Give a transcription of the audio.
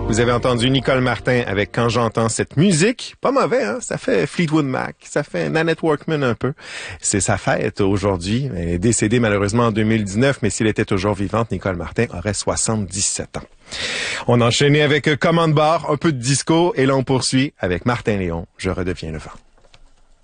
Vous avez entendu Nicole Martin avec Quand j'entends cette musique. Pas mauvais, hein? Ça fait Fleetwood Mac, ça fait Nanette Workman un peu. C'est sa fête aujourd'hui. Elle est décédée malheureusement en 2019, mais si elle était toujours vivante, Nicole Martin aurait 77 ans. On enchaînait avec Commande Bar, un peu de disco, et là on poursuit avec Martin Léon, Je redeviens le vent.